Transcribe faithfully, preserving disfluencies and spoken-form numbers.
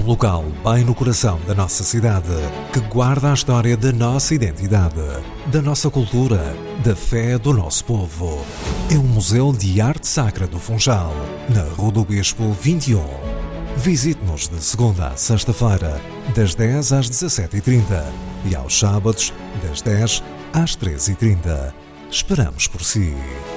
local bem no coração da nossa cidade, que guarda a história da nossa identidade, da nossa cultura, da fé do nosso povo. É o Museu de Arte Sacra do Funchal, na Rua do Bispo vinte e um. Visite-nos de segunda a sexta-feira, das dez às dezassete e trinta e aos sábados, das dez às treze e trinta. Esperamos por si.